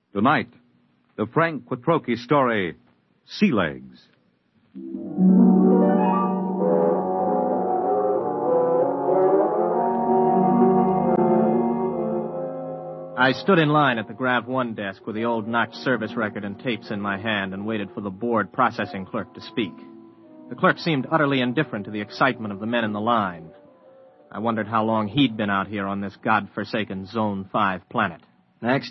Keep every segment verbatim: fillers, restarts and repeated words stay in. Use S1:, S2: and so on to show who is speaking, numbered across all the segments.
S1: Tonight, the Frank Quattrocchi story, Sea Legs.
S2: I stood in line at the Grav one desk with the old notch service record and tapes in my hand and waited for the board processing clerk to speak. The clerk seemed utterly indifferent to the excitement of the men in the line. I wondered how long he'd been out here on this godforsaken Zone five planet.
S3: Next.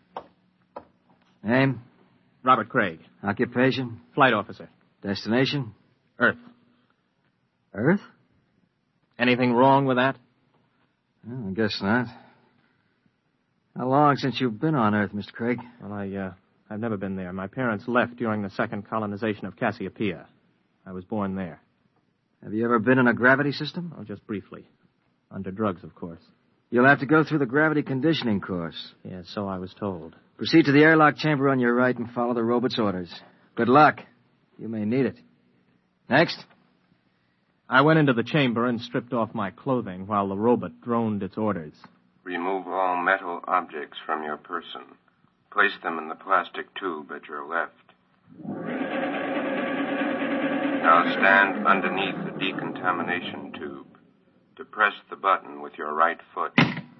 S3: Name?
S2: Robert Craig.
S3: Occupation?
S2: Flight officer.
S3: Destination?
S2: Earth.
S3: Earth?
S2: Anything wrong with that?
S3: Well, I guess not. How long since you've been on Earth, Mister Craig?
S2: Well, I, uh, I've never been there. My parents left during the second colonization of Cassiopeia. I was born there.
S3: Have you ever been in a gravity system?
S2: Oh, just briefly. Under drugs, of course.
S3: You'll have to go through the gravity conditioning course.
S2: Yes, so I was told.
S3: Proceed to the airlock chamber on your right and follow the robot's orders. Good luck. You may need it. Next.
S2: I went into the chamber and stripped off my clothing while the robot droned its orders.
S4: Remove all metal objects from your person. Place them in the plastic tube at your left. Now stand underneath the decontamination tube. Depress the button with your right foot.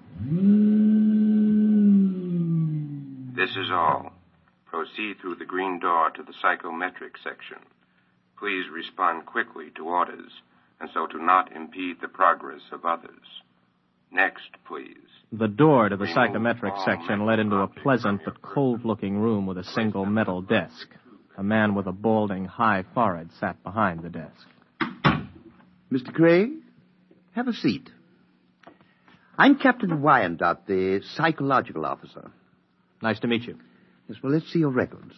S4: This is all. Proceed through the green door to the psychometric section. Please respond quickly to orders, and so to not impede the progress of others. Next, please.
S2: The door to the psychometric section led into a pleasant but cold-looking room with a single metal desk. A man with a balding, high forehead sat behind the desk.
S5: Mister Craig, have a seat. I'm Captain Wyandotte, the psychological officer.
S2: Nice to meet you.
S5: Yes, well, let's see your records.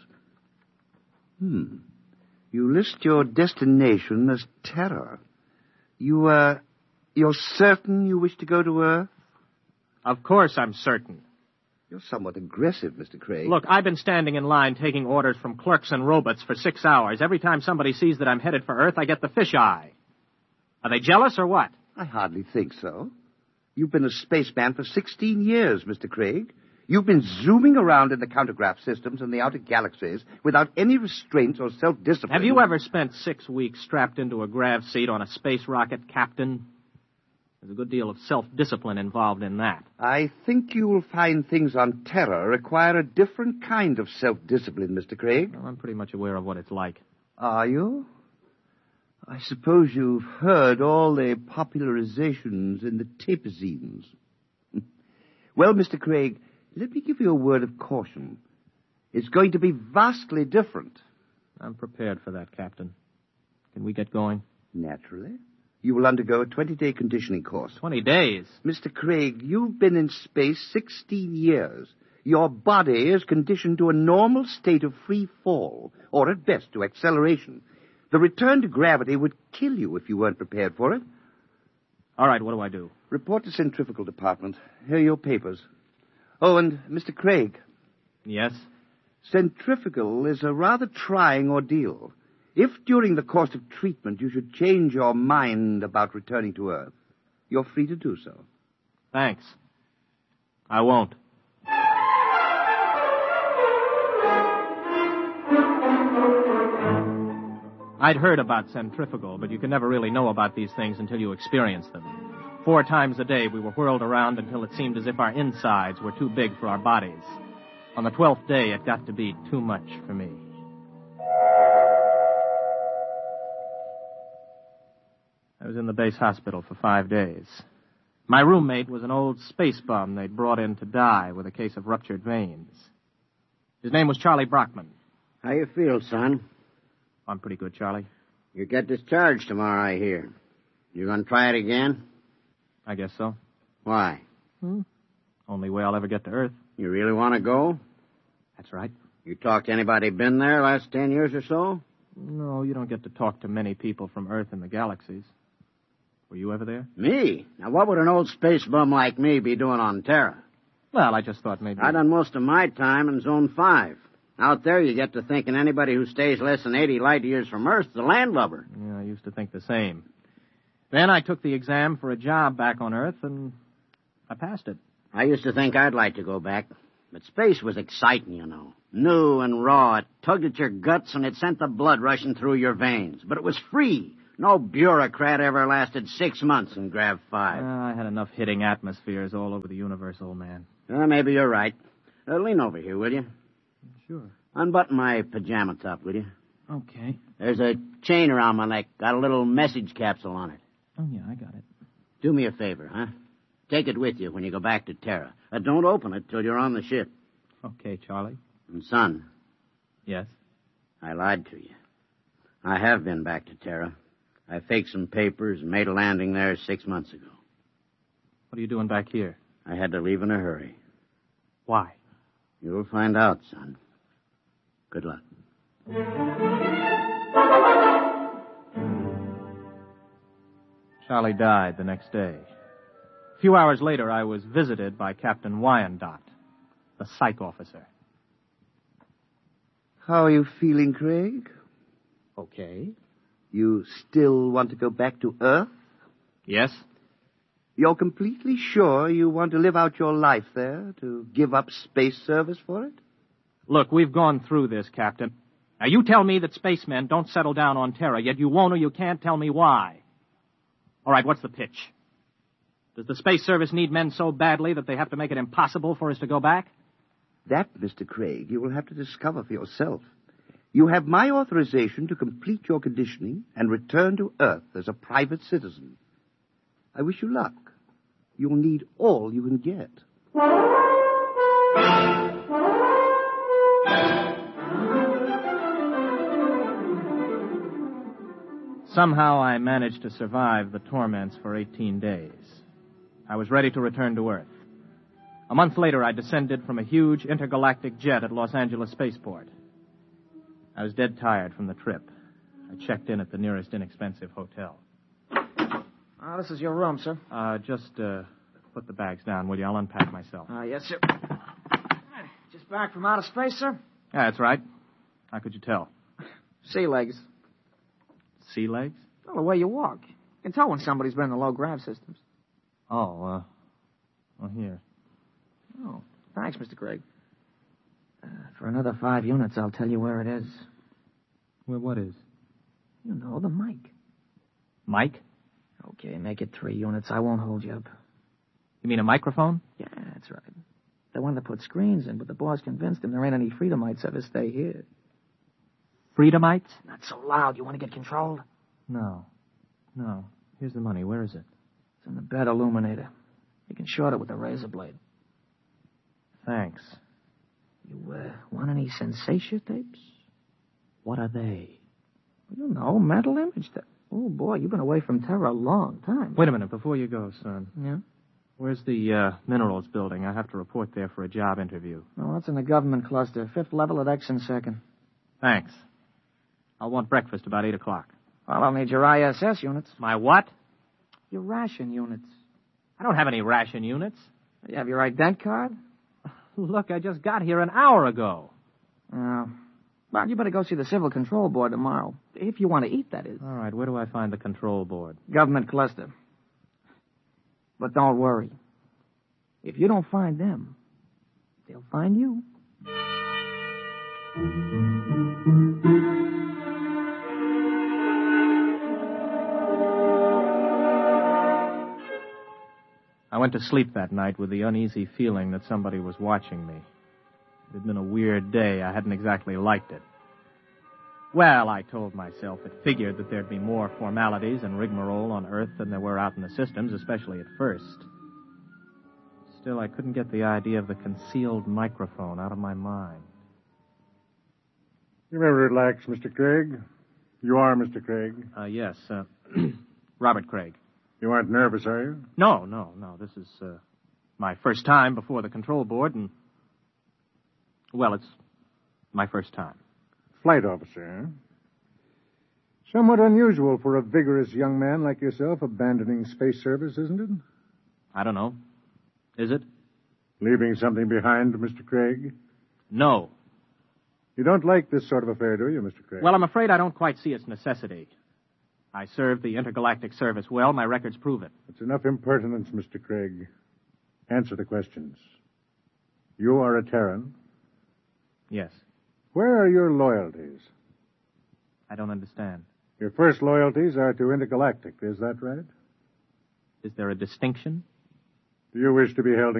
S5: Hmm. You list your destination as Terra. You, uh, you're certain you wish to go to Earth?
S2: Of course I'm certain.
S5: You're somewhat aggressive, Mister Craig.
S2: Look, I've been standing in line taking orders from clerks and robots for six hours. Every time somebody sees that I'm headed for Earth, I get the fish eye. Are they jealous or what?
S5: I hardly think so. You've been a spaceman for sixteen years, Mister Craig. You've been zooming around in the countergraph systems in the outer galaxies without any restraints or self-discipline.
S2: Have you ever spent six weeks strapped into a grav seat on a space rocket, Captain? There's a good deal of self-discipline involved in that.
S5: I think you will find things on Terra require a different kind of self-discipline, Mister Craig.
S2: Well, I'm pretty much aware of what it's like.
S5: Are you? I suppose you've heard all the popularizations in the tapezines. Well, Mister Craig, let me give you a word of caution. It's going to be vastly different.
S2: I'm prepared for that, Captain. Can we get going?
S5: Naturally. You will undergo a twenty-day conditioning course.
S2: Twenty days?
S5: Mister Craig, you've been in space sixteen years. Your body is conditioned to a normal state of free fall, or at best to acceleration. The return to gravity would kill you if you weren't prepared for it.
S2: All right, what do I do?
S5: Report to Centrifugal Department. Here are your papers. Oh, and Mister Craig.
S2: Yes?
S5: Centrifugal is a rather trying ordeal. If during the course of treatment you should change your mind about returning to Earth, you're free to do so.
S2: Thanks. I won't. I'd heard about centrifugal, but you can never really know about these things until you experience them. Four times a day we were whirled around until it seemed as if our insides were too big for our bodies. On the twelfth day, it got to be too much for me. I was in the base hospital for five days. My roommate was an old space bum they'd brought in to die with a case of ruptured veins. His name was Charlie Brockman.
S6: How you feel, son?
S2: I'm pretty good, Charlie.
S6: You get discharged tomorrow, I hear. You gonna try it again?
S2: I guess so.
S6: Why?
S2: Hmm. Only way I'll ever get to Earth.
S6: You really want to go?
S2: That's right.
S6: You talked to anybody been there last ten years or so?
S2: No, you don't get to talk to many people from Earth and the galaxies. Were you ever there?
S6: Me? Now, what would an old space bum like me be doing on Terra?
S2: Well, I just thought maybe...
S6: I done most of my time in Zone five. Out there, you get to thinking anybody who stays less than eighty light years from Earth is a landlubber.
S2: Yeah, I used to think the same. Then I took the exam for a job back on Earth, and I passed it.
S6: I used to think I'd like to go back. But space was exciting, you know. New and raw. It tugged at your guts and it sent the blood rushing through your veins. But it was free. No bureaucrat ever lasted six months in Grav five.
S2: Uh, I had enough hitting atmospheres all over the universe, old man.
S6: Uh, maybe you're right. Uh, lean over here, will you?
S2: Sure.
S6: Unbutton my pajama top, will you?
S2: Okay.
S6: There's a chain around my neck. Got a little message capsule on it.
S2: Oh, yeah, I got it.
S6: Do me a favor, huh? Take it with you when you go back to Terra. Uh, don't open it till you're on the ship.
S2: Okay, Charlie.
S6: And, son.
S2: Yes?
S6: I lied to you. I have been back to Terra. I faked some papers and made a landing there six months ago.
S2: What are you doing back here?
S6: I had to leave in a hurry.
S2: Why?
S6: You'll find out, son. Good luck.
S2: Charlie died the next day. A few hours later, I was visited by Captain Wyandotte, the psych officer.
S5: How are you feeling, Craig?
S2: Okay.
S5: You still want to go back to Earth?
S2: Yes?
S5: You're completely sure you want to live out your life there, to give up space service for it?
S2: Look, we've gone through this, Captain. Now, you tell me that spacemen don't settle down on Terra, yet you won't or you can't tell me why. All right, what's the pitch? Does the Space Service need men so badly that they have to make it impossible for us to go back?
S5: That, Mister Craig, you will have to discover for yourself. You have my authorization to complete your conditioning and return to Earth as a private citizen. I wish you luck. You'll need all you can get.
S2: Somehow I managed to survive the torments for eighteen days. I was ready to return to Earth. A month later, I descended from a huge intergalactic jet at Los Angeles Spaceport. I was dead tired from the trip. I checked in at the nearest inexpensive hotel.
S3: Oh, this is your room, sir.
S2: Uh, just, uh, put the bags down, will you? I'll unpack myself.
S3: Uh, yes, sir. Just back from outer space, sir?
S2: Yeah, that's right. How could you tell?
S3: Sea legs.
S2: Sea legs?
S3: Well, the way you walk. You can tell when somebody's been in the low-grav systems.
S2: Oh, uh, well, here.
S3: Oh, thanks, Mister Craig. Uh, for another five units, I'll tell you where it is.
S2: Well, what is?
S3: You know, the mic.
S2: Mike?
S3: Okay, make it three units. I won't hold you up.
S2: You mean a microphone?
S3: Yeah, that's right. They wanted to put screens in, but the boss convinced him there ain't any Freedomites ever stay here.
S2: Freedomites?
S3: Not so loud. You want to get controlled?
S2: No. No. Here's the money. Where is it?
S3: It's in the bed illuminator. You can short it with a razor blade.
S2: Thanks.
S3: You, uh, want any sensation tapes?
S2: What are they?
S3: You know, mental image tape. Oh, boy, you've been away from Terra a long time.
S2: Wait a minute, before you go, son.
S3: Yeah?
S2: Where's the, uh, minerals building? I have to report there for a job interview.
S3: Oh, that's in the government cluster. Fifth level at X and second.
S2: Thanks. I'll want breakfast about eight o'clock.
S3: Well, I'll need your I S S units.
S2: My what?
S3: Your ration units.
S2: I don't have any ration units.
S3: You have your ident card?
S2: Look, I just got here an hour ago.
S3: Oh. Well, you better go see the Civil Control Board tomorrow. If you want to eat, that is.
S2: All right, where do I find the control board?
S3: Government cluster. But don't worry. If you don't find them, they'll find you. I went to sleep that night with the uneasy feeling that somebody was watching me. It had been a weird day. I hadn't exactly liked it. Well, I told myself it figured that there'd be more formalities and rigmarole on Earth than there were out in the systems, especially at first. Still, I couldn't get the idea of the concealed microphone out of my mind.
S7: You may relax, Mister Craig. You are Mister Craig.
S2: Uh, yes, uh, Robert Craig.
S7: You aren't nervous, are you?
S2: No, no, no. This is uh, my first time before the control board, and, well, it's my first time.
S7: Flight officer, huh? Somewhat unusual for a vigorous young man like yourself abandoning space service, isn't it?
S2: I don't know. Is it?
S7: Leaving something behind, Mister Craig?
S2: No.
S7: You don't like this sort of affair, do you, Mister Craig?
S2: Well, I'm afraid I don't quite see its necessity. I served the intergalactic service well. My records prove it.
S7: It's enough impertinence, Mister Craig. Answer the questions. You are a Terran.
S3: Yes.
S7: Where are your loyalties?
S3: I don't understand.
S7: Your first loyalties are to Intergalactic, is that right?
S3: Is there a distinction?
S7: Do you wish to be held